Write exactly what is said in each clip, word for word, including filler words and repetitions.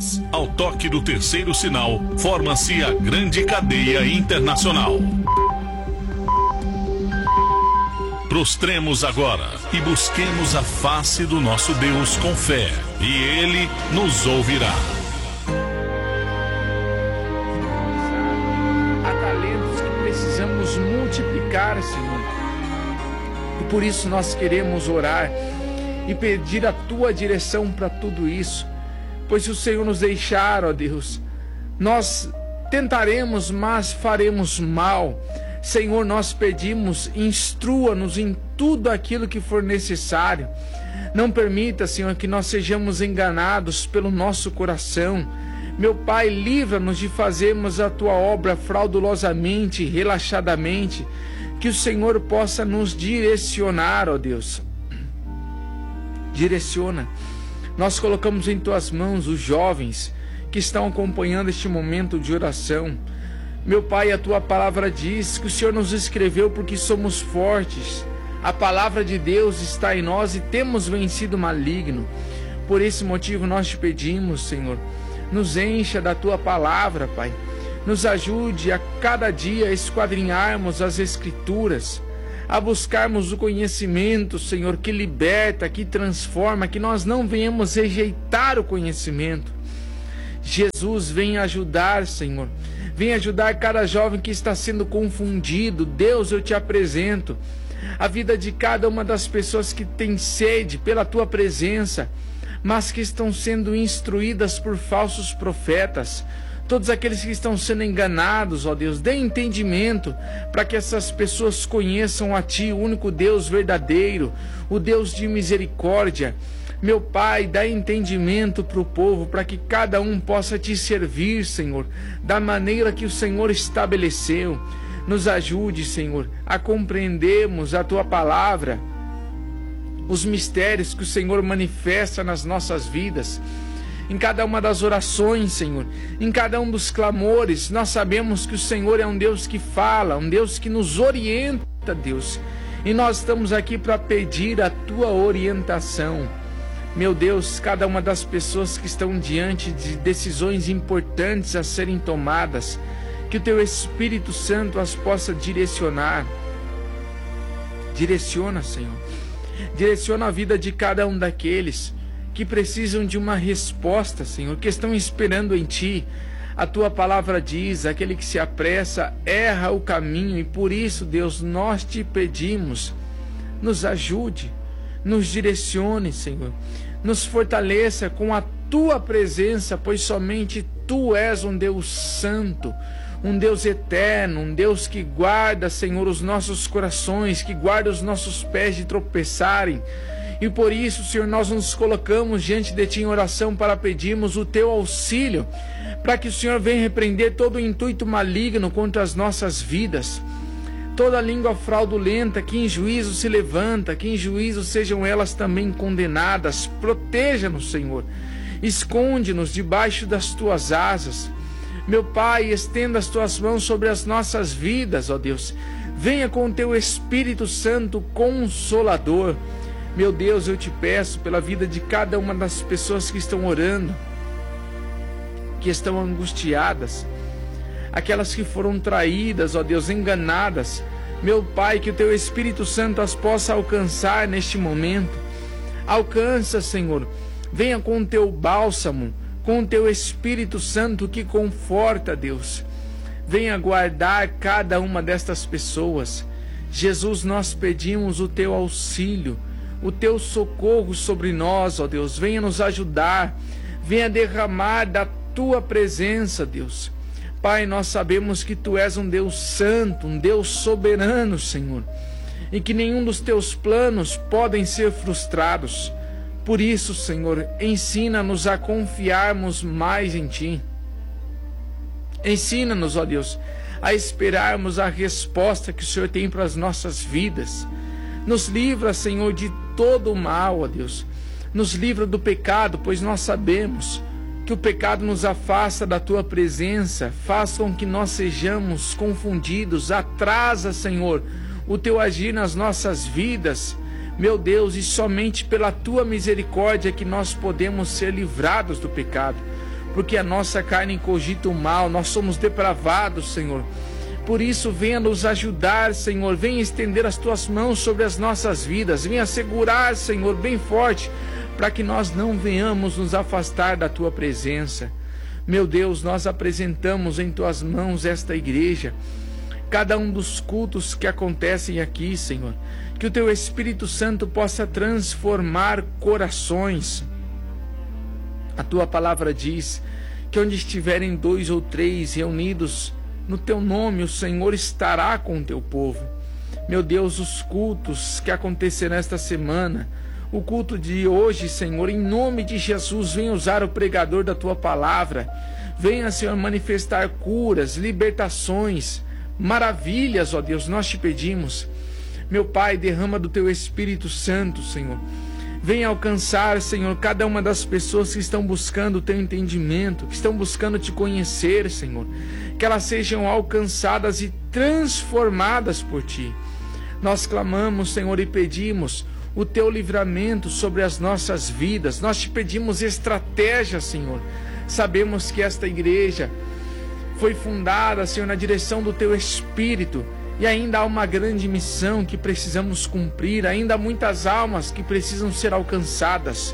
vezes, ao toque do terceiro sinal, forma-se a grande cadeia internacional. Prostremos agora e busquemos a face do nosso Deus com fé, e Ele nos ouvirá. Há talentos que precisamos multiplicar, Senhor. E por isso nós queremos orar e pedir a Tua direção para tudo isso. Pois se o Senhor nos deixar, ó Deus, nós tentaremos, mas faremos mal. Senhor, nós pedimos, instrua-nos em tudo aquilo que for necessário. Não permita, Senhor, que nós sejamos enganados pelo nosso coração. Meu Pai, livra-nos de fazermos a Tua obra fraudulosamente, relaxadamente. Que o Senhor possa nos direcionar, ó Deus. Direciona. Nós colocamos em Tuas mãos os jovens que estão acompanhando este momento de oração. Meu Pai, a Tua palavra diz que o Senhor nos escreveu porque somos fortes. A palavra de Deus está em nós e temos vencido o maligno. Por esse motivo nós te pedimos, Senhor, nos encha da Tua palavra, Pai. Nos ajude a cada dia a esquadrinharmos as Escrituras, a buscarmos o conhecimento, Senhor, que liberta, que transforma, que nós não venhamos rejeitar o conhecimento. Jesus, vem ajudar, Senhor. Vem ajudar cada jovem que está sendo confundido. Deus, eu te apresento a vida de cada uma das pessoas que tem sede pela Tua presença, mas que estão sendo instruídas por falsos profetas. Todos aqueles que estão sendo enganados, ó Deus, dê entendimento para que essas pessoas conheçam a Ti, o único Deus verdadeiro, o Deus de misericórdia. Meu Pai, dá entendimento para o povo, para que cada um possa Te servir, Senhor, da maneira que o Senhor estabeleceu. Nos ajude, Senhor, a compreendermos a Tua palavra, os mistérios que o Senhor manifesta nas nossas vidas. Em cada uma das orações, Senhor, em cada um dos clamores, nós sabemos que o Senhor é um Deus que fala, um Deus que nos orienta, Deus. E nós estamos aqui para pedir a Tua orientação. Meu Deus, cada uma das pessoas que estão diante de decisões importantes a serem tomadas, que o Teu Espírito Santo as possa direcionar. Direciona, Senhor. Direciona a vida de cada um daqueles que precisam de uma resposta, Senhor, que estão esperando em Ti. A Tua palavra diz, aquele que se apressa erra o caminho, e por isso, Deus, nós Te pedimos, nos ajude, nos direcione, Senhor, nos fortaleça com a Tua presença, pois somente Tu és um Deus santo, um Deus eterno, um Deus que guarda, Senhor, os nossos corações, que guarda os nossos pés de tropeçarem. E por isso, Senhor, nós nos colocamos diante de Ti em oração para pedirmos o Teu auxílio, para que o Senhor venha repreender todo o intuito maligno contra as nossas vidas. Toda língua fraudulenta que em juízo se levanta, que em juízo sejam elas também condenadas. Proteja-nos, Senhor. Esconde-nos debaixo das Tuas asas. Meu Pai, estenda as Tuas mãos sobre as nossas vidas, ó Deus. Venha com o Teu Espírito Santo Consolador. Meu Deus, eu Te peço pela vida de cada uma das pessoas que estão orando, que estão angustiadas, aquelas que foram traídas, ó Deus, enganadas. Meu Pai, que o Teu Espírito Santo as possa alcançar neste momento. Alcança, Senhor. Venha com o Teu bálsamo, com o Teu Espírito Santo que conforta, Deus. Venha guardar cada uma destas pessoas. Jesus, nós pedimos o Teu auxílio, o Teu socorro sobre nós, ó Deus. Venha nos ajudar. Venha derramar da Tua presença, Deus. Pai, nós sabemos que Tu és um Deus santo, um Deus soberano, Senhor, e que nenhum dos Teus planos podem ser frustrados. Por isso, Senhor, ensina-nos a confiarmos mais em Ti. Ensina-nos, ó Deus, a esperarmos a resposta que o Senhor tem para as nossas vidas. Nos livra, Senhor, de todo o mal, ó Deus. Nos livra do pecado, pois nós sabemos que o pecado nos afasta da Tua presença, faz com que nós sejamos confundidos, atrasa, Senhor, o Teu agir nas nossas vidas, meu Deus, e somente pela Tua misericórdia que nós podemos ser livrados do pecado. porque a nossa carne cogita o mal, nós somos depravados, Senhor. Por isso, venha nos ajudar, Senhor, venha estender as tuas mãos sobre as nossas vidas, venha segurar, Senhor, bem forte, para que nós não venhamos nos afastar da tua presença. Meu Deus, nós apresentamos em tuas mãos esta igreja, cada um dos cultos que acontecem aqui, Senhor, que o teu Espírito Santo possa transformar corações. A tua palavra diz que onde estiverem dois ou três reunidos no teu nome, o Senhor estará com o teu povo. Meu Deus, os cultos que acontecerão esta semana, o culto de hoje, Senhor, em nome de Jesus, venha usar o pregador da tua palavra, venha, Senhor, manifestar curas, libertações, maravilhas, ó Deus, nós te pedimos. Meu Pai, derrama do teu Espírito Santo, Senhor. Venha alcançar, Senhor, cada uma das pessoas que estão buscando o teu entendimento, que estão buscando te conhecer, Senhor. Que elas sejam alcançadas e transformadas por ti. Nós clamamos, Senhor, e pedimos o teu livramento sobre as nossas vidas. Nós te pedimos estratégia, Senhor. Sabemos que esta igreja foi fundada, Senhor, na direção do teu Espírito. E ainda há uma grande missão que precisamos cumprir. Ainda há muitas almas que precisam ser alcançadas.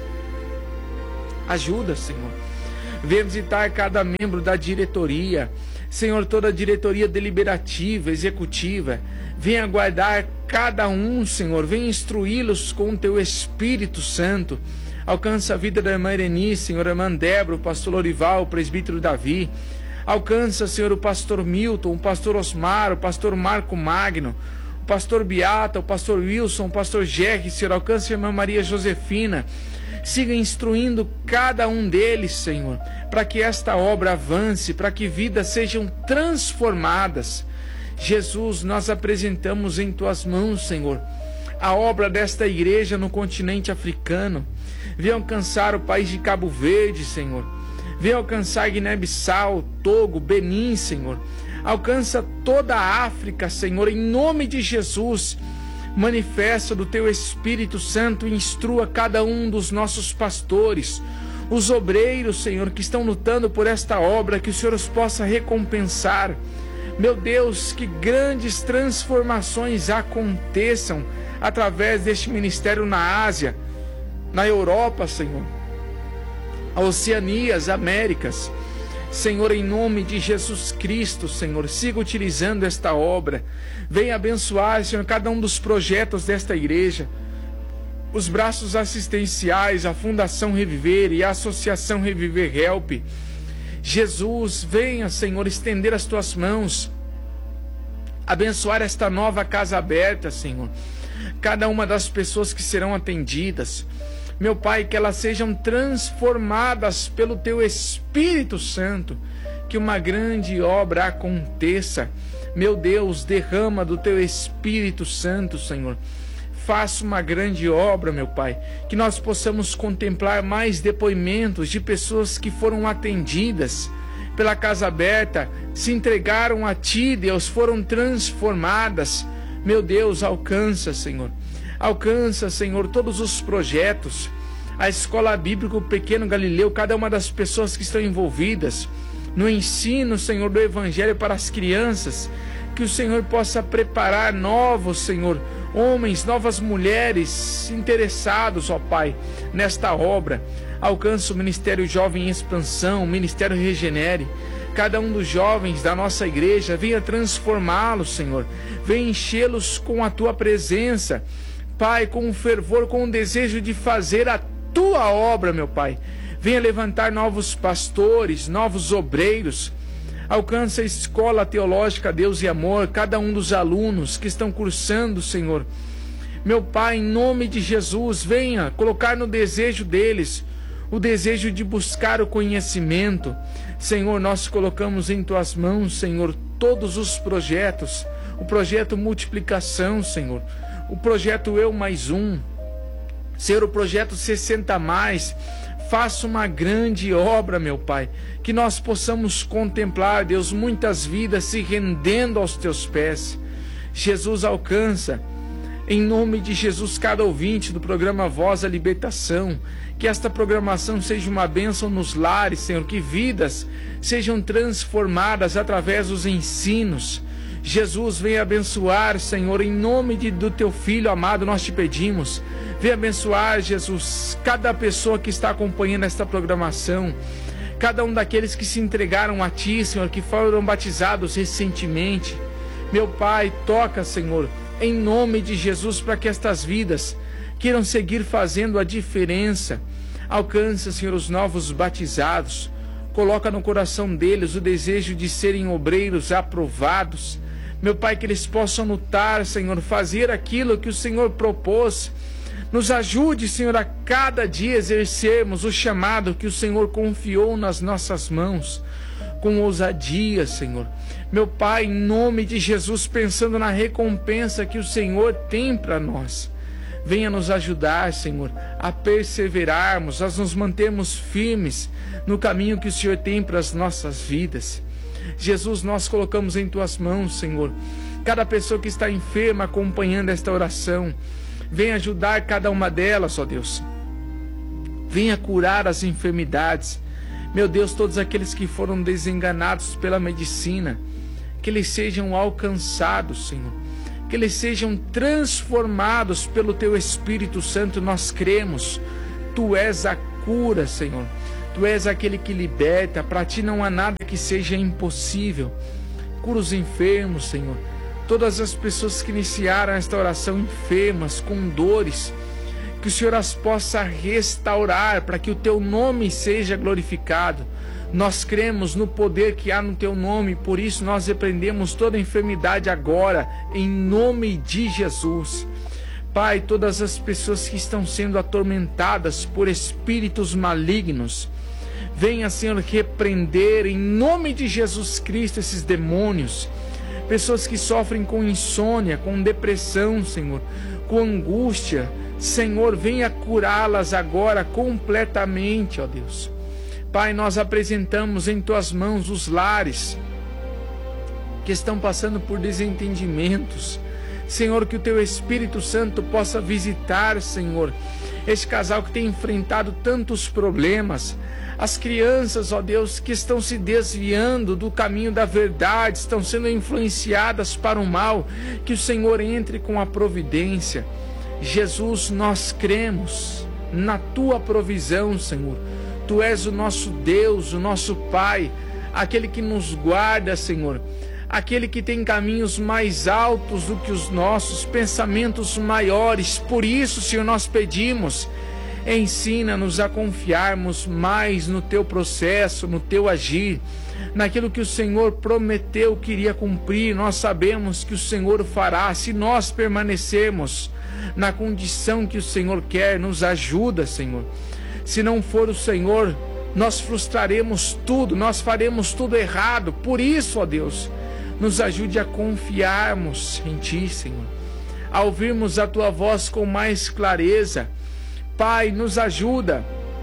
Ajuda, Senhor. Venha visitar cada membro da diretoria. Senhor, toda a diretoria deliberativa, executiva. Venha guardar cada um, Senhor. Venha instruí-los com o teu Espírito Santo. Alcança a vida da irmã Erenice, Senhor, a irmã Débora, o pastor Lorival, o presbítero Davi. Alcança, Senhor, o pastor Milton, o pastor Osmar, o pastor Marco Magno, o pastor Beata, o pastor Wilson, o pastor Jerry, Senhor. Alcança a irmã Maria Josefina. Siga instruindo cada um deles, Senhor, para que esta obra avance, para que vidas sejam transformadas. Jesus, nós apresentamos em tuas mãos, Senhor, a obra desta igreja no continente africano. Venha alcançar o país de Cabo Verde, Senhor. Venha alcançar Guiné-Bissau, Togo, Benin, Senhor. Alcança toda a África, Senhor, em nome de Jesus. Manifesta do teu Espírito Santo e instrua cada um dos nossos pastores, os obreiros, Senhor, que estão lutando por esta obra, que o Senhor os possa recompensar. Meu Deus, que grandes transformações aconteçam através deste ministério na Ásia, na Europa, Senhor, a Oceania, as Américas. Senhor, em nome de Jesus Cristo, Senhor, siga utilizando esta obra. Venha abençoar, Senhor, cada um dos projetos desta igreja, os braços assistenciais, a Fundação Reviver e a Associação Reviver Help. Jesus, venha, Senhor, estender as tuas mãos, abençoar esta nova casa aberta, Senhor, cada uma das pessoas que serão atendidas. Meu Pai, que elas sejam transformadas pelo teu Espírito Santo, que uma grande obra aconteça. Meu Deus, derrama do teu Espírito Santo, Senhor. Faça uma grande obra, meu Pai, que nós possamos contemplar mais depoimentos de pessoas que foram atendidas pela Casa Aberta, se entregaram a Ti, Deus, foram transformadas. Meu Deus, alcança, Senhor. Alcança, Senhor, todos os projetos, a Escola Bíblica, o Pequeno Galileu, cada uma das pessoas que estão envolvidas no ensino, Senhor, do Evangelho para as crianças, que o Senhor possa preparar novos, Senhor, homens, novas mulheres interessados, ó Pai, nesta obra. Alcança o Ministério Jovem em Expansão, o Ministério Regenere, cada um dos jovens da nossa igreja, venha transformá-los, Senhor, venha enchê-los com a Tua presença, Pai, com o fervor, com o desejo de fazer a Tua obra, meu Pai. Venha levantar novos pastores, novos obreiros. Alcança a Escola Teológica Deus e Amor, cada um dos alunos que estão cursando, Senhor. Meu Pai, em nome de Jesus, venha colocar no desejo deles o desejo de buscar o conhecimento. Senhor, nós colocamos em Tuas mãos, Senhor, todos os projetos, o projeto Multiplicação, Senhor, o projeto Eu Mais Um, Senhor, o projeto sessenta mais, faça uma grande obra, meu Pai, que nós possamos contemplar, Deus, muitas vidas se rendendo aos Teus pés. Jesus, alcança Em nome de Jesus, cada ouvinte do programa Voz da Libertação, que esta programação seja uma bênção nos lares, Senhor, que vidas sejam transformadas através dos ensinos. Jesus, vem abençoar, Senhor, em nome de, do Teu Filho amado, nós te pedimos. Vem abençoar, Jesus, cada pessoa que está acompanhando esta programação, cada um daqueles que se entregaram a Ti, Senhor, que foram batizados recentemente. Meu Pai, toca, Senhor, em nome de Jesus, para que estas vidas queiram seguir fazendo a diferença. Alcança, Senhor, os novos batizados. Coloca no coração deles o desejo de serem obreiros aprovados. Meu Pai, que eles possam lutar, Senhor, fazer aquilo que o Senhor propôs. Nos ajude, Senhor, a cada dia exercermos o chamado que o Senhor confiou nas nossas mãos, com ousadia, Senhor. Meu Pai, em nome de Jesus, pensando na recompensa que o Senhor tem para nós, venha nos ajudar, Senhor, a perseverarmos, a nos mantermos firmes no caminho que o Senhor tem para as nossas vidas. Jesus, nós colocamos em Tuas mãos, Senhor, cada pessoa que está enferma acompanhando esta oração. Venha ajudar cada uma delas, ó Deus. Venha curar as enfermidades. Meu Deus, todos aqueles que foram desenganados pela medicina, que eles sejam alcançados, Senhor. Que eles sejam transformados pelo Teu Espírito Santo. Nós cremos. Tu és a cura, Senhor. Tu és aquele que liberta. Para Ti não há nada que seja impossível. Cura os enfermos, Senhor. Todas as pessoas que iniciaram esta oração enfermas, com dores, que o Senhor as possa restaurar, para que o Teu nome seja glorificado. Nós cremos no poder que há no Teu nome, por isso nós repreendemos toda enfermidade agora, em nome de Jesus. Pai, todas as pessoas que estão sendo atormentadas por espíritos malignos, venha, Senhor, repreender em nome de Jesus Cristo esses demônios. Pessoas que sofrem com insônia, com depressão, Senhor, com angústia, Senhor, venha curá-las agora completamente, ó Deus. Pai, nós apresentamos em Tuas mãos os lares que estão passando por desentendimentos. Senhor, que o Teu Espírito Santo possa visitar, Senhor, este casal que tem enfrentado tantos problemas. As crianças, ó Deus, que estão se desviando do caminho da verdade, estão sendo influenciadas para o mal, que o Senhor entre com a providência. Jesus, nós cremos na Tua provisão, Senhor. Tu és o nosso Deus, o nosso Pai, aquele que nos guarda, Senhor, aquele que tem caminhos mais altos do que os nossos, pensamentos maiores. Por isso, Senhor, nós pedimos, ensina-nos a confiarmos mais no Teu processo, no Teu agir, naquilo que o Senhor prometeu que iria cumprir. Nós sabemos que o Senhor fará, se nós permanecermos na condição que o Senhor quer. Nos ajuda, Senhor. Se não for o Senhor, nós frustraremos tudo, nós faremos tudo errado. Por isso, ó Deus, nos ajude a confiarmos em Ti, Senhor, a ouvirmos a Tua voz com mais clareza. Pai, nos ajuda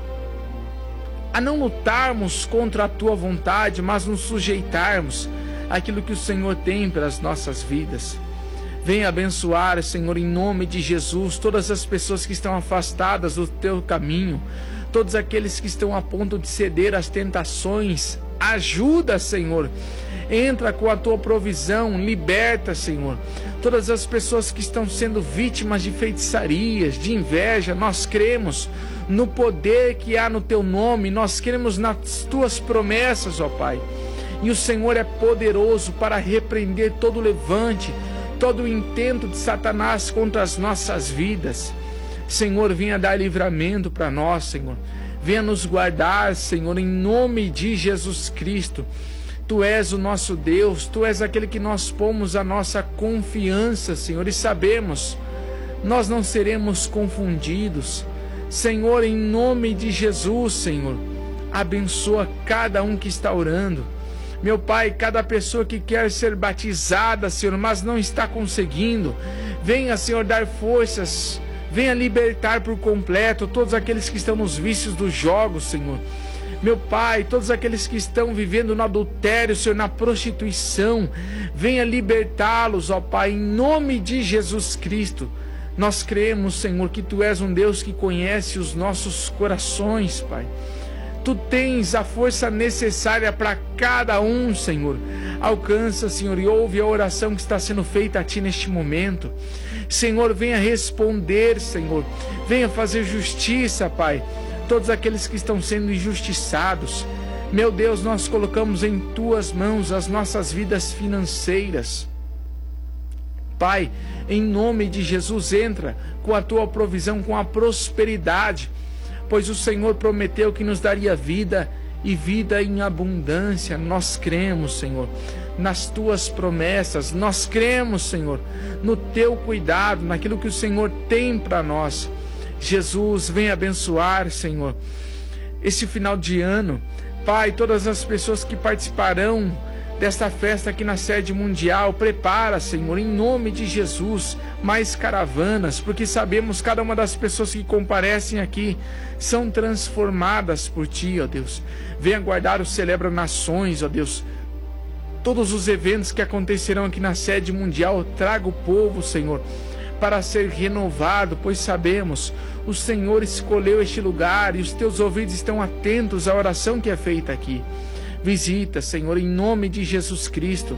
a não lutarmos contra a Tua vontade, mas nos sujeitarmos àquilo que o Senhor tem para as nossas vidas. Venha abençoar, Senhor, em nome de Jesus, todas as pessoas que estão afastadas do Teu caminho, todos aqueles que estão a ponto de ceder às tentações. Ajuda, Senhor. Entra com a Tua provisão, liberta, Senhor, todas as pessoas que estão sendo vítimas de feitiçarias, de inveja. Nós cremos no poder que há no Teu nome, nós cremos nas Tuas promessas, ó Pai, e o Senhor é poderoso para repreender todo levante, todo o intento de Satanás contra as nossas vidas. Senhor, venha dar livramento para nós, Senhor, venha nos guardar, Senhor, em nome de Jesus Cristo. Tu és o nosso Deus, Tu és aquele que nós pomos a nossa confiança, Senhor, e sabemos, nós não seremos confundidos. Senhor, em nome de Jesus, Senhor, abençoa cada um que está orando. Meu Pai, cada pessoa que quer ser batizada, Senhor, mas não está conseguindo, venha, Senhor, dar forças, venha libertar por completo todos aqueles que estão nos vícios dos jogos, Senhor. Meu Pai, todos aqueles que estão vivendo no adultério, Senhor, na prostituição, venha libertá-los, ó Pai, em nome de Jesus Cristo. Nós cremos, Senhor, que Tu és um Deus que conhece os nossos corações, Pai. Tu tens a força necessária para cada um, Senhor. Alcança, Senhor, e ouve a oração que está sendo feita a Ti neste momento. Senhor, venha responder, Senhor. Venha fazer justiça, Pai. Todos aqueles que estão sendo injustiçados. Meu Deus, nós colocamos em Tuas mãos as nossas vidas financeiras. Pai, em nome de Jesus, entra com a Tua provisão, com a prosperidade, pois o Senhor prometeu que nos daria vida e vida em abundância. Nós cremos, Senhor, nas Tuas promessas. Nós cremos, Senhor, no Teu cuidado, naquilo que o Senhor tem para nós. Jesus, vem abençoar, Senhor, esse final de ano. Pai, todas as pessoas que participarão desta festa aqui na sede mundial, prepara, Senhor, em nome de Jesus, mais caravanas, porque sabemos cada uma das pessoas que comparecem aqui são transformadas por Ti, ó Deus. Venha guardar o Celebra Nações, ó Deus. Todos os eventos que acontecerão aqui na sede mundial, traga o povo, Senhor, para ser renovado, pois sabemos, o Senhor escolheu este lugar e os Teus ouvidos estão atentos à oração que é feita aqui. Visita, Senhor, em nome de Jesus Cristo,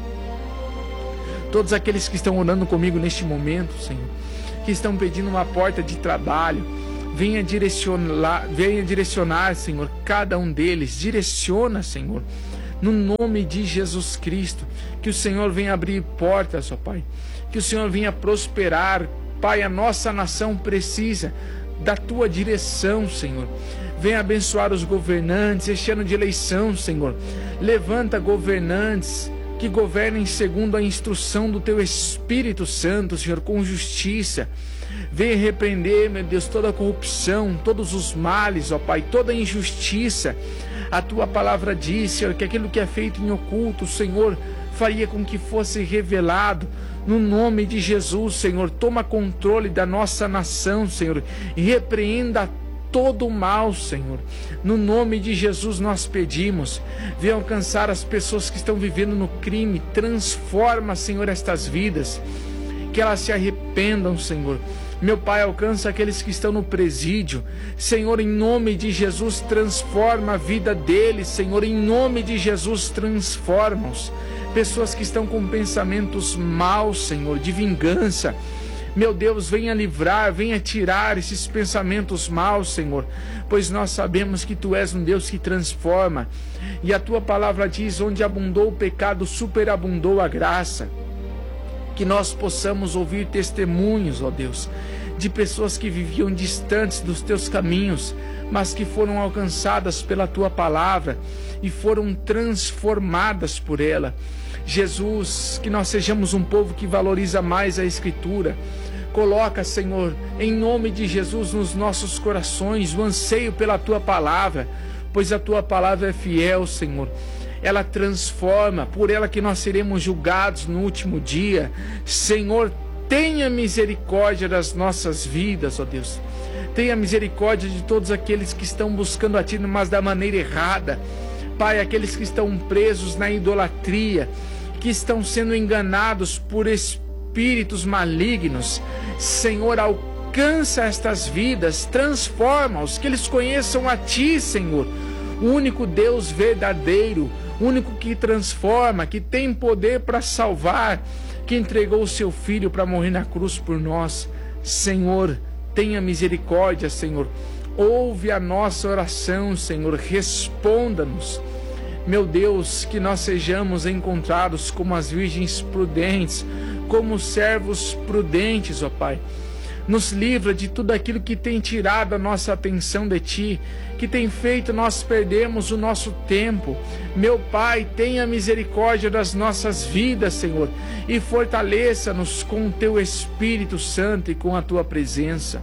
todos aqueles que estão orando comigo neste momento, Senhor, que estão pedindo uma porta de trabalho, venha direcionar, venha direcionar, Senhor, cada um deles, direciona, Senhor, no nome de Jesus Cristo, que o Senhor venha abrir portas, ó Pai, que o Senhor venha prosperar, Pai, a nossa nação precisa da Tua direção, Senhor. Venha abençoar os governantes, este ano de eleição, Senhor. Levanta governantes que governem segundo a instrução do Teu Espírito Santo, Senhor, com justiça. Venha repreender, meu Deus, toda a corrupção, todos os males, ó Pai, toda a injustiça. A Tua palavra diz, Senhor, que aquilo que é feito em oculto, o Senhor faria com que fosse revelado. No nome de Jesus, Senhor, toma controle da nossa nação, Senhor, e repreenda todo o mal, Senhor. No nome de Jesus nós pedimos, venha alcançar as pessoas que estão vivendo no crime, transforma, Senhor, estas vidas, que elas se arrependam, Senhor. Meu Pai, alcança aqueles que estão no presídio, Senhor, em nome de Jesus, transforma a vida deles, Senhor, em nome de Jesus, transforma-os. Pessoas que estão com pensamentos maus, Senhor, de vingança, meu Deus, venha livrar, venha tirar esses pensamentos maus, Senhor, pois nós sabemos que Tu és um Deus que transforma, e a Tua palavra diz, onde abundou o pecado, superabundou a graça. Que nós possamos ouvir testemunhos, ó Deus, de pessoas que viviam distantes dos Teus caminhos, mas que foram alcançadas pela Tua palavra e foram transformadas por ela. Jesus, que nós sejamos um povo que valoriza mais a Escritura. Coloca, Senhor, em nome de Jesus nos nossos corações o anseio pela Tua palavra, pois a Tua palavra é fiel, Senhor. Ela transforma, por ela que nós seremos julgados no último dia. Senhor, tenha misericórdia das nossas vidas, ó Deus. Tenha misericórdia de todos aqueles que estão buscando a Ti, mas da maneira errada. Pai, aqueles que estão presos na idolatria, que estão sendo enganados por espíritos malignos. Senhor, alcança estas vidas, transforma-os, que eles conheçam a Ti, Senhor, o único Deus verdadeiro, o único que transforma, que tem poder para salvar, que entregou o Seu Filho para morrer na cruz por nós. Senhor, tenha misericórdia, Senhor. Ouve a nossa oração, Senhor, responda-nos. Meu Deus, que nós sejamos encontrados como as virgens prudentes, como servos prudentes, ó Pai. Nos livra de tudo aquilo que tem tirado a nossa atenção de Ti, que tem feito nós perdermos o nosso tempo. Meu Pai, tenha misericórdia das nossas vidas, Senhor, e fortaleça-nos com o Teu Espírito Santo e com a Tua presença.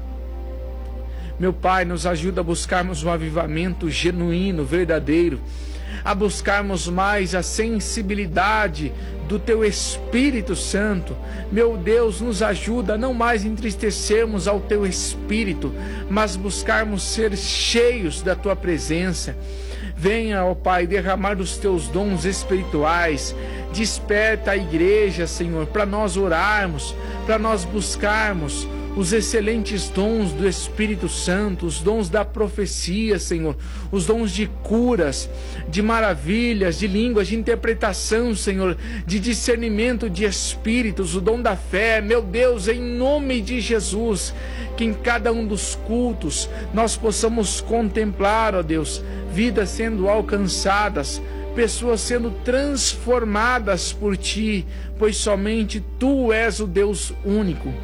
Meu Pai, nos ajuda a buscarmos um avivamento genuíno, verdadeiro, a buscarmos mais a sensibilidade do Teu Espírito Santo. Meu Deus, nos ajuda a não mais entristecermos ao Teu Espírito, mas buscarmos ser cheios da Tua presença. Venha, ó Pai, derramar os Teus dons espirituais. Desperta a igreja, Senhor, para nós orarmos, para nós buscarmos os excelentes dons do Espírito Santo, os dons da profecia, Senhor, os dons de curas, de maravilhas, de línguas, de interpretação, Senhor, de discernimento de espíritos, o dom da fé, meu Deus, em nome de Jesus, que em cada um dos cultos nós possamos contemplar, ó Deus, vidas sendo alcançadas, pessoas sendo transformadas por Ti, pois somente Tu és o Deus único.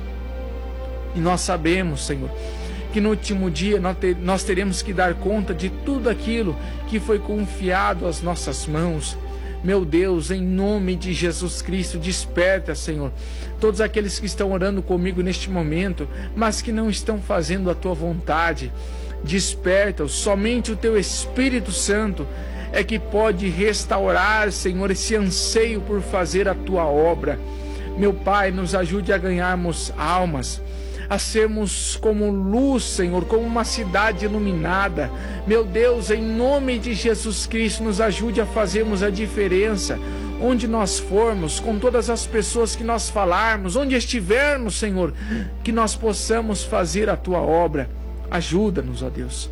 E nós sabemos, Senhor, que no último dia nós teremos que dar conta de tudo aquilo que foi confiado às nossas mãos. Meu Deus, em nome de Jesus Cristo, desperta, Senhor, todos aqueles que estão orando comigo neste momento, mas que não estão fazendo a Tua vontade. Desperta-os, somente o Teu Espírito Santo é que pode restaurar, Senhor, esse anseio por fazer a Tua obra. Meu Pai, nos ajude a ganharmos almas, a sermos como luz, Senhor, como uma cidade iluminada. Meu Deus, em nome de Jesus Cristo, nos ajude a fazermos a diferença onde nós formos, com todas as pessoas que nós falarmos, onde estivermos, Senhor, que nós possamos fazer a Tua obra. Ajuda-nos, ó Deus.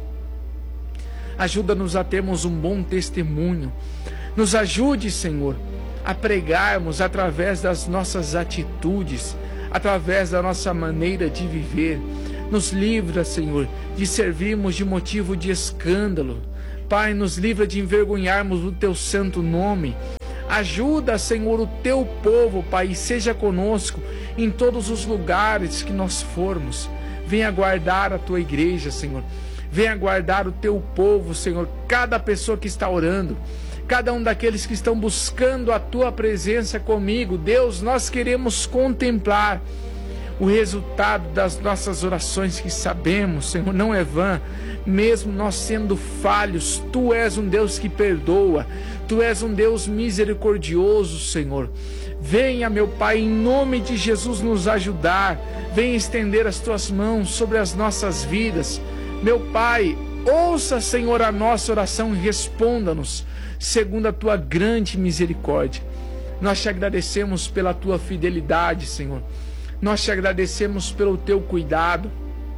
Ajuda-nos a termos um bom testemunho. Nos ajude, Senhor, a pregarmos através das nossas atitudes, através da nossa maneira de viver. Nos livra, Senhor, de servirmos de motivo de escândalo. Pai, nos livra de envergonharmos o Teu santo nome. Ajuda, Senhor, o Teu povo, Pai, e seja conosco em todos os lugares que nós formos. Venha guardar a Tua igreja, Senhor. Venha guardar o Teu povo, Senhor. Cada pessoa que está orando, cada um daqueles que estão buscando a Tua presença comigo. Deus, nós queremos contemplar o resultado das nossas orações, que sabemos, Senhor, não é vã. Mesmo nós sendo falhos, Tu és um Deus que perdoa. Tu és um Deus misericordioso, Senhor. Venha, meu Pai, em nome de Jesus, nos ajudar. Venha estender as Tuas mãos sobre as nossas vidas. Meu Pai, ouça, Senhor, a nossa oração e responda-nos segundo a Tua grande misericórdia. Nós Te agradecemos pela Tua fidelidade, Senhor. Nós Te agradecemos pelo Teu cuidado.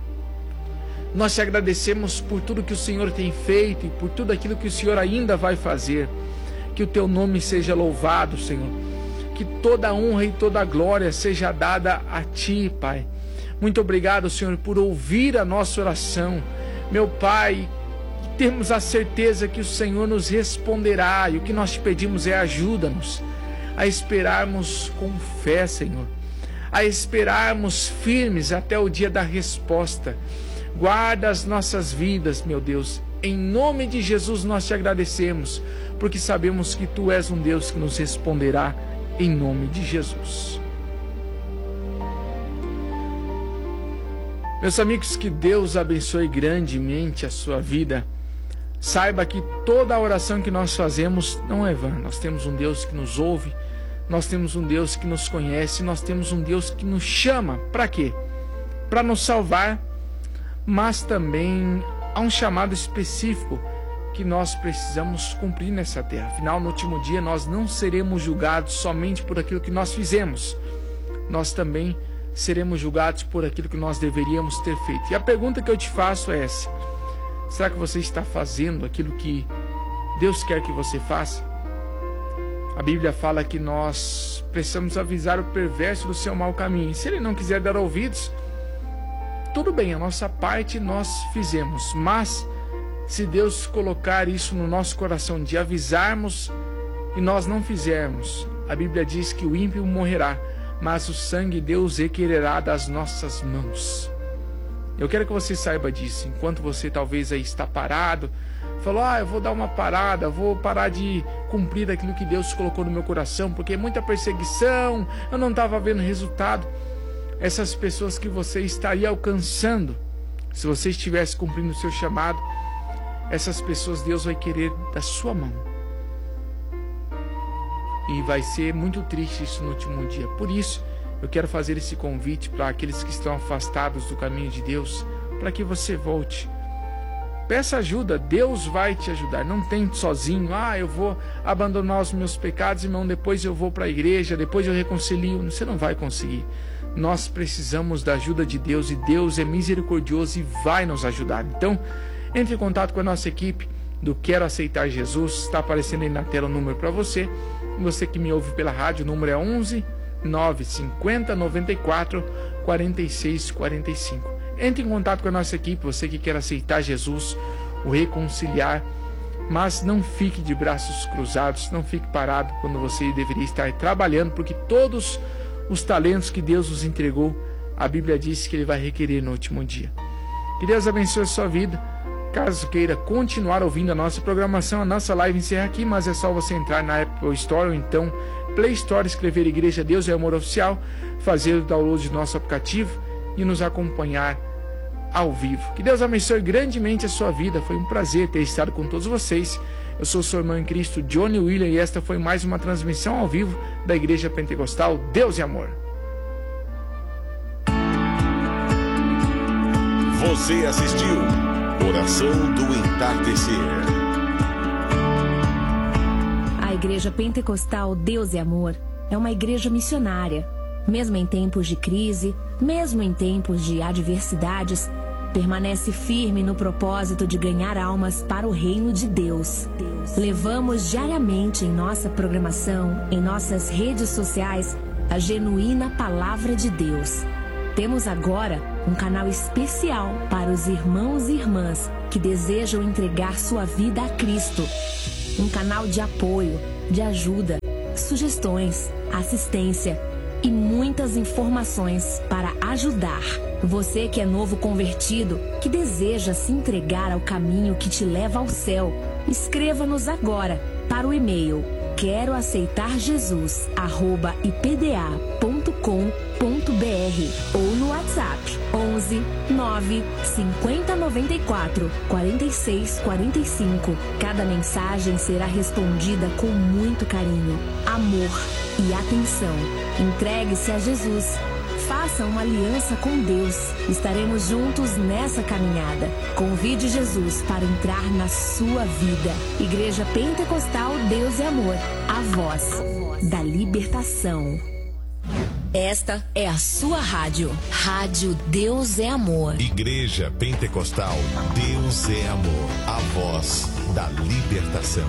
Nós Te agradecemos por tudo que o Senhor tem feito e por tudo aquilo que o Senhor ainda vai fazer. Que o Teu nome seja louvado, Senhor. Que toda a honra e toda a glória seja dada a Ti, Pai. Muito obrigado, Senhor, por ouvir a nossa oração. Meu Pai, temos a certeza que o Senhor nos responderá, e o que nós Te pedimos é ajuda-nos a esperarmos com fé, Senhor, a esperarmos firmes até o dia da resposta. Guarda as nossas vidas, meu Deus. Em nome de Jesus nós Te agradecemos, porque sabemos que Tu és um Deus que nos responderá, em nome de Jesus. Meus amigos, que Deus abençoe grandemente a sua vida. Saiba que toda a oração que nós fazemos não é vã. Nós temos um Deus que nos ouve, nós temos um Deus que nos conhece, nós temos um Deus que nos chama. Para quê? Para nos salvar, mas também há um chamado específico que nós precisamos cumprir nessa terra. Afinal, no último dia, nós não seremos julgados somente por aquilo que nós fizemos. Nós também seremos julgados por aquilo que nós deveríamos ter feito. E a pergunta que eu te faço é essa: será que você está fazendo aquilo que Deus quer que você faça? A Bíblia fala que nós precisamos avisar o perverso do seu mau caminho. E se ele não quiser dar ouvidos, tudo bem, a nossa parte nós fizemos. Mas se Deus colocar isso no nosso coração de avisarmos e nós não fizermos, a Bíblia diz que o ímpio morrerá, mas o sangue Deus requererá das nossas mãos. Eu quero que você saiba disso. Enquanto você talvez aí está parado, falou, ah, eu vou dar uma parada, vou parar de cumprir aquilo que Deus colocou no meu coração, porque é muita perseguição, eu não estava vendo resultado. Essas pessoas que você estaria alcançando, se você estivesse cumprindo o seu chamado, essas pessoas Deus vai querer da sua mão. E vai ser muito triste isso no último dia. Por isso, eu quero fazer esse convite para aqueles que estão afastados do caminho de Deus, para que você volte. Peça ajuda, Deus vai te ajudar. Não tente sozinho. Ah, eu vou abandonar os meus pecados, irmão, depois eu vou para a igreja, depois eu reconcilio. Você não vai conseguir. Nós precisamos da ajuda de Deus, e Deus é misericordioso e vai nos ajudar. Então, entre em contato com a nossa equipe do Quero Aceitar Jesus. Está aparecendo aí na tela o número para você. Você que me ouve pela rádio, o número é onze nove cinquenta noventa e quatro quarenta e seis quarenta e cinco. Entre em contato com a nossa equipe, você que quer aceitar Jesus, o reconciliar, mas não fique de braços cruzados, não fique parado quando você deveria estar trabalhando, porque todos os talentos que Deus nos entregou, a Bíblia diz que Ele vai requerer no último dia. Que Deus abençoe a sua vida. Caso queira continuar ouvindo a nossa programação, a nossa live encerra aqui, mas é só você entrar na Apple Store ou então Play Store, escrever Igreja Deus é Amor Oficial, fazer o download do nosso aplicativo e nos acompanhar ao vivo. Que Deus abençoe grandemente a sua vida. Foi um prazer ter estado com todos vocês. Eu sou seu irmão em Cristo, Johnny William, e esta foi mais uma transmissão ao vivo da Igreja Pentecostal Deus é Amor. Você assistiu Oração do Entardecer. A Igreja Pentecostal Deus é Amor é uma igreja missionária. Mesmo em tempos de crise, mesmo em tempos de adversidades, permanece firme no propósito de ganhar almas para o reino de Deus. Levamos diariamente em nossa programação, em nossas redes sociais, a genuína palavra de Deus. Temos agora um canal especial para os irmãos e irmãs que desejam entregar sua vida a Cristo. Um canal de apoio, de ajuda, sugestões, assistência e muitas informações para ajudar. Você que é novo convertido, que deseja se entregar ao caminho que te leva ao céu, escreva-nos agora para o e-mail quero aceitar jesus arroba i p d a ponto com ponto b r ou no WhatsApp onze nove cinquenta noventa e quatro quarenta e seis quarenta e cinco. Cada mensagem será respondida com muito carinho, amor e atenção. Entregue-se a Jesus. Faça uma aliança com Deus. Estaremos juntos nessa caminhada. Convide Jesus para entrar na sua vida. Igreja Pentecostal Deus é Amor. A voz da libertação. Esta é a sua rádio. Rádio Deus é Amor. Igreja Pentecostal Deus é Amor. A voz da libertação.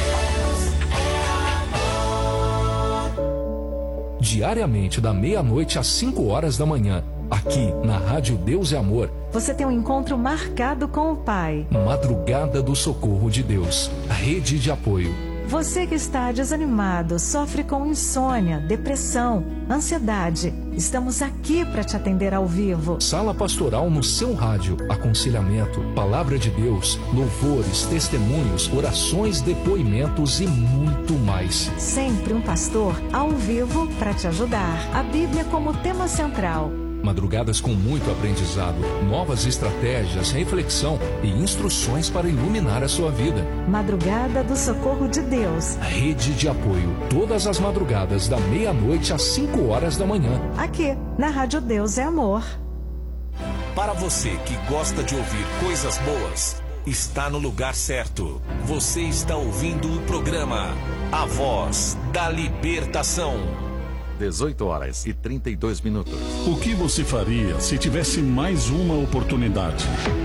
Diariamente, da meia-noite às cinco horas da manhã, aqui na Rádio Deus é Amor. Você tem um encontro marcado com o Pai. Madrugada do Socorro de Deus, rede de apoio. Você que está desanimado, sofre com insônia, depressão, ansiedade. Estamos aqui para te atender ao vivo. Sala pastoral no seu rádio, aconselhamento, palavra de Deus, louvores, testemunhos, orações, depoimentos e muito mais. Sempre um pastor ao vivo para te ajudar. A Bíblia como tema central. Madrugadas com muito aprendizado, novas estratégias, reflexão e instruções para iluminar a sua vida. Madrugada do Socorro de Deus. Rede de apoio, todas as madrugadas da meia-noite às cinco horas da manhã. Aqui, na Rádio Deus é Amor. Para você que gosta de ouvir coisas boas, está no lugar certo. Você está ouvindo o programa A Voz da Libertação. dezoito horas e trinta e dois minutos. O que você faria se tivesse mais uma oportunidade?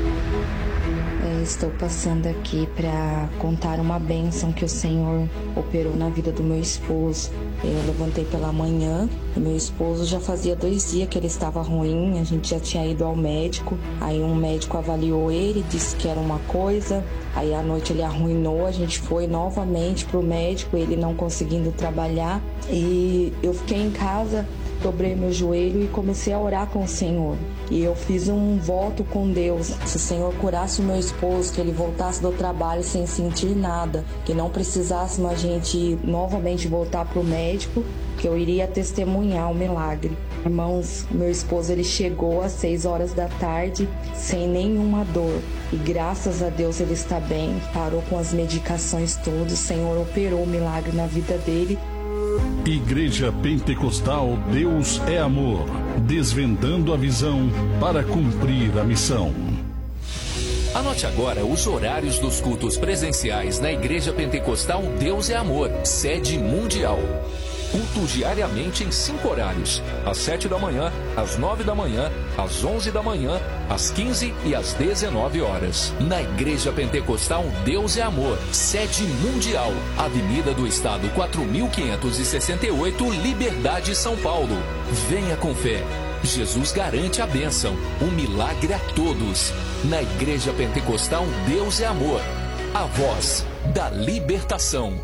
É, estou passando aqui para contar uma bênção que o Senhor operou na vida do meu esposo. Eu levantei pela manhã e meu esposo já fazia dois dias que ele estava ruim, a gente já tinha ido ao médico, aí um médico avaliou ele, disse que era uma coisa, aí à noite ele arruinou, a gente foi novamente pro médico, ele não conseguindo trabalhar, e eu fiquei em casa, dobrei meu joelho e comecei a orar com o Senhor. E eu fiz um voto com Deus, se o Senhor curasse o meu esposo, que ele voltasse do trabalho sem sentir nada, que não precisássemos a gente novamente voltar para o médico, que eu iria testemunhar o milagre. Irmãos, meu esposo ele chegou às seis horas da tarde sem nenhuma dor. E graças a Deus ele está bem, parou com as medicações todas, o Senhor operou o milagre na vida dele. Igreja Pentecostal Deus é Amor, desvendando a visão para cumprir a missão. Anote agora os horários dos cultos presenciais na Igreja Pentecostal Deus é Amor, sede mundial. Culto diariamente em cinco horários: às sete da manhã, às nove da manhã, às onze da manhã, às quinze e às dezenove horas. Na Igreja Pentecostal Deus é Amor, sede mundial, Avenida do Estado quatro mil quinhentos e sessenta e oito, Liberdade, São Paulo. Venha com fé. Jesus garante a bênção, um milagre a todos. Na Igreja Pentecostal Deus é Amor, a voz da libertação.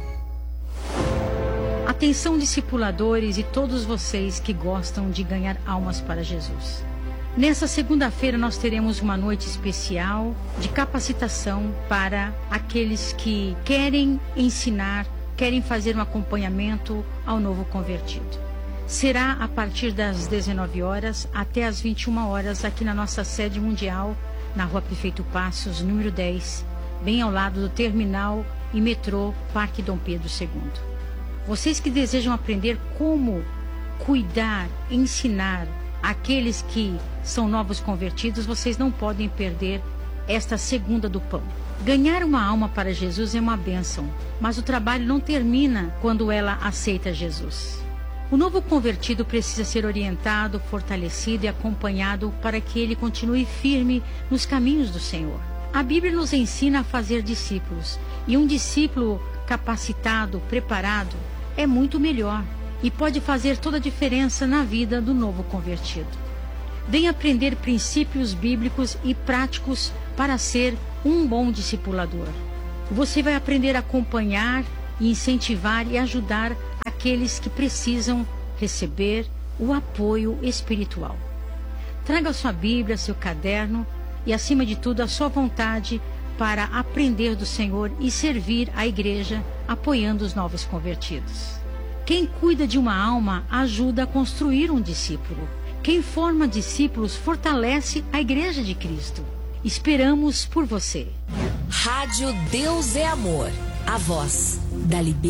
Atenção, discipuladores e todos vocês que gostam de ganhar almas para Jesus. Nessa segunda-feira nós teremos uma noite especial de capacitação para aqueles que querem ensinar, querem fazer um acompanhamento ao novo convertido. Será a partir das dezenove horas até as vinte e uma horas aqui na nossa sede mundial, na Rua Prefeito Passos, número dez, bem ao lado do terminal e metrô Parque Dom Pedro segundo. Vocês que desejam aprender como cuidar, ensinar aqueles que são novos convertidos, vocês não podem perder esta segunda do pão. Ganhar uma alma para Jesus é uma bênção, mas o trabalho não termina quando ela aceita Jesus. O novo convertido precisa ser orientado, fortalecido e acompanhado para que ele continue firme nos caminhos do Senhor. A Bíblia nos ensina a fazer discípulos, e um discípulo capacitado, preparado, é muito melhor e pode fazer toda a diferença na vida do novo convertido. Venha aprender princípios bíblicos e práticos para ser um bom discipulador. Você vai aprender a acompanhar, incentivar e ajudar aqueles que precisam receber o apoio espiritual. Traga sua Bíblia, seu caderno e, acima de tudo, a sua vontade para aprender do Senhor e servir a igreja apoiando os novos convertidos. Quem cuida de uma alma ajuda a construir um discípulo. Quem forma discípulos fortalece a igreja de Cristo. Esperamos por você. Rádio Deus é Amor, a voz da liberdade.